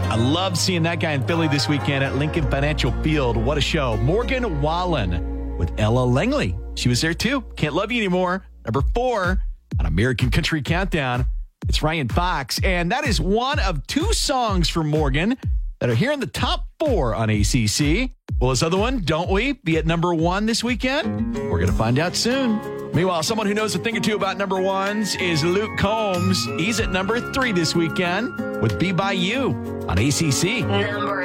I love seeing that guy in Philly this weekend at Lincoln Financial Field. What a show. Morgan Wallen with Ella Langley. She was there too. Can't Love You Anymore. Number 4 on American Country Countdown. It's Ryan Fox. And that is one of 2 songs from Morgan that are here in the top 4 on ACC. Will this other one, Don't We, be at number 1 this weekend? We're going to find out soon. Meanwhile, someone who knows a thing or two about number 1s is Luke Combs. He's at number 3 this weekend with Be By You on ACC. Number